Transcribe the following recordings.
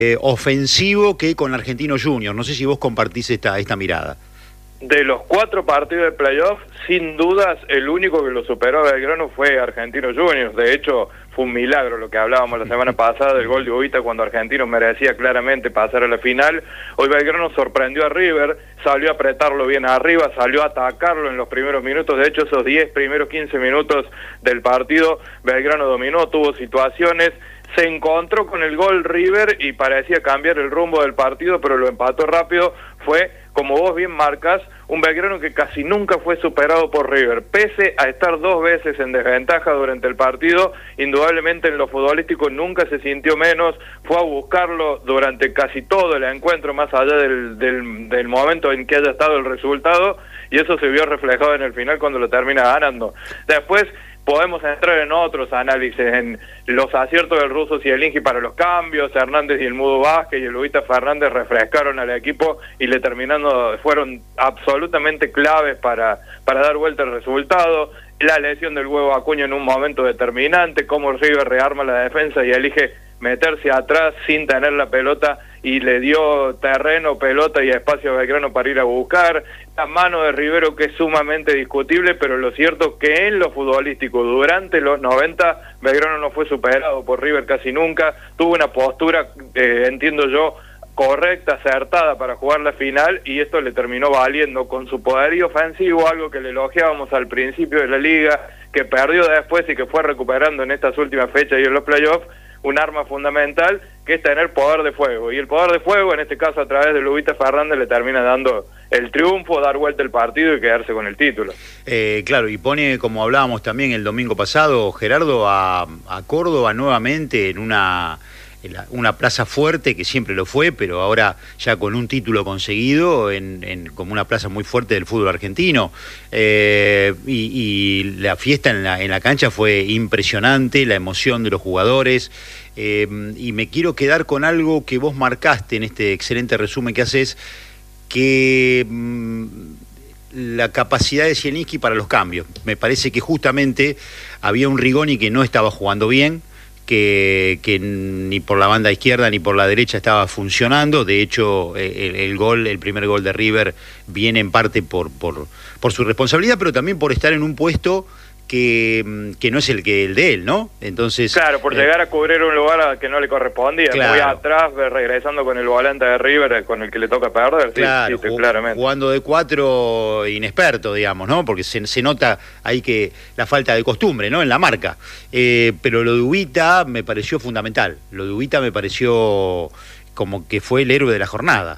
ofensivo que con Argentino Juniors. No sé si vos compartís esta mirada. De los 4 partidos de playoff, sin dudas, el único que lo superó a Belgrano fue Argentinos Juniors. De hecho, fue un milagro lo que hablábamos la semana pasada del gol de Ubita cuando Argentinos merecía claramente pasar a la final. Hoy Belgrano sorprendió a River, salió a apretarlo bien arriba, salió a atacarlo en los primeros minutos. De hecho, esos 10 primeros 15 minutos del partido, Belgrano dominó, tuvo situaciones. Se encontró con el gol River y parecía cambiar el rumbo del partido, pero lo empató rápido. Fue, como vos bien marcas, un Belgrano que casi nunca fue superado por River. Pese a estar 2 veces en desventaja durante el partido, indudablemente en lo futbolístico nunca se sintió menos. Fue a buscarlo durante casi todo el encuentro, más allá del momento en que haya estado el resultado, y eso se vio reflejado en el final cuando lo termina ganando. Después podemos entrar en otros análisis, en los aciertos del ruso Zielinski para los cambios. Hernández y el Mudo Vázquez y el Ubita Fernández refrescaron al equipo y fueron absolutamente claves para dar vuelta al resultado. La lesión del Huevo Acuña en un momento determinante, cómo River rearma la defensa y elige meterse atrás sin tener la pelota y le dio terreno, pelota y espacio a Belgrano para ir a buscar. La mano de Rivero, que es sumamente discutible, pero lo cierto que en lo futbolístico durante los 90 Belgrano no fue superado por River casi nunca. Tuvo una postura, entiendo yo, correcta, acertada para jugar la final, y esto le terminó valiendo con su poderío ofensivo, algo que le elogiábamos al principio de la liga, que perdió después y que fue recuperando en estas últimas fechas y en los playoffs, un arma fundamental que es tener poder de fuego, y el poder de fuego en este caso a través de Ubita Fernández le termina dando el triunfo, dar vuelta el partido y quedarse con el título. Claro, y pone, como hablábamos también el domingo pasado, Gerardo, a Córdoba nuevamente en una plaza fuerte, que siempre lo fue, pero ahora ya con un título conseguido como una plaza muy fuerte del fútbol argentino. Y la fiesta en la cancha fue impresionante, la emoción de los jugadores. Y me quiero quedar con algo que vos marcaste en este excelente resumen que haces, que la capacidad de Zielinski para los cambios. Me parece que justamente había un Rigoni que no estaba jugando bien, que ni por la banda izquierda ni por la derecha estaba funcionando. De hecho, el primer gol de River viene en parte por su responsabilidad, pero también por estar en un puesto que no es el de él, ¿no? Entonces, claro, por llegar a cubrir un lugar que no le correspondía, claro. Muy atrás, regresando con el volante de River, con el que le toca perder, claro, sí, claramente. Jugando de 4 inexperto, digamos, ¿no? Porque se nota ahí que la falta de costumbre, ¿no? En la marca. Pero lo de Ubita me pareció fundamental. Lo de Ubita me pareció como que fue el héroe de la jornada.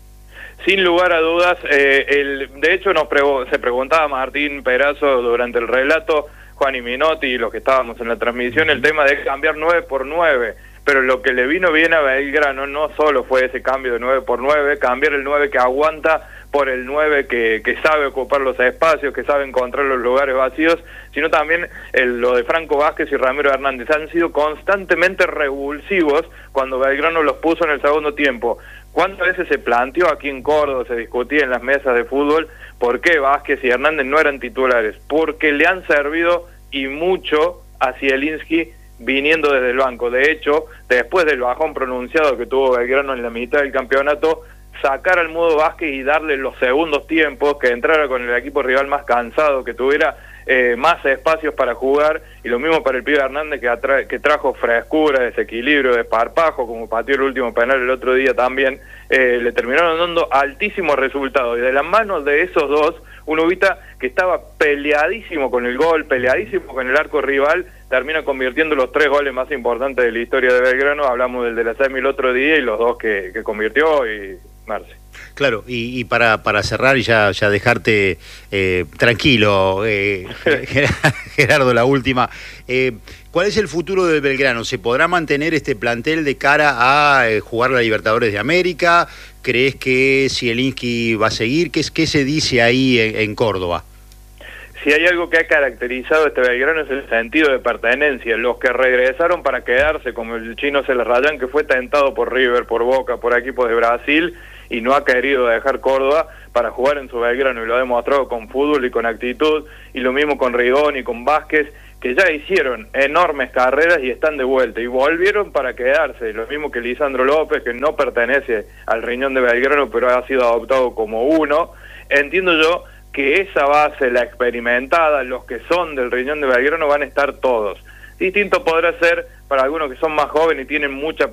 Sin lugar a dudas, de hecho se preguntaba Martín Perazo durante el relato, Juan y Minotti y los que estábamos en la transmisión, el tema de cambiar 9 por 9, pero lo que le vino bien a Belgrano no solo fue ese cambio de 9 por 9, cambiar el 9 que aguanta por el 9 que sabe ocupar los espacios, que sabe encontrar los lugares vacíos, sino también lo de Franco Vázquez y Ramiro Hernández. Han sido constantemente revulsivos cuando Belgrano los puso en el segundo tiempo. ¿Cuántas veces se planteó aquí en Córdoba, se discutía en las mesas de fútbol, por qué Vázquez y Hernández no eran titulares? Porque le han servido y mucho a Zielinski viniendo desde el banco. De hecho, después del bajón pronunciado que tuvo Belgrano en la mitad del campeonato, sacar al Mudo Vázquez y darle los segundos tiempos, que entrara con el equipo rival más cansado, que tuviera más espacios para jugar, y lo mismo para el pibe Hernández, que trajo frescura, desequilibrio, desparpajo, como pateó el último penal el otro día también, le terminaron dando altísimos resultados, y de las manos de esos dos, un Ubita que estaba peleadísimo con el gol, peleadísimo con el arco rival, termina convirtiendo los 3 goles más importantes de la historia de Belgrano. Hablamos del de la semi el otro día y los 2 que convirtió y Marce. Claro, y para cerrar y ya dejarte tranquilo, Gerardo, la última. ¿Cuál es el futuro del Belgrano? ¿Se podrá mantener este plantel de cara a jugar la Libertadores de América? ¿Crees que Zielinski va a seguir? ¿Qué se dice ahí en Córdoba? Si hay algo que ha caracterizado este Belgrano es el sentido de pertenencia. Los que regresaron para quedarse, como el chino Celarrayán, que fue tentado por River, por Boca, por equipos de Brasil, y no ha querido dejar Córdoba para jugar en su Belgrano, y lo ha demostrado con fútbol y con actitud, y lo mismo con Rigoni y con Vázquez, que ya hicieron enormes carreras y están de vuelta, y volvieron para quedarse, lo mismo que Lisandro López, que no pertenece al riñón de Belgrano, pero ha sido adoptado como uno. Entiendo yo que esa base, la experimentada, los que son del riñón de Belgrano van a estar todos. Distinto podrá ser para algunos que son más jóvenes y tienen mucha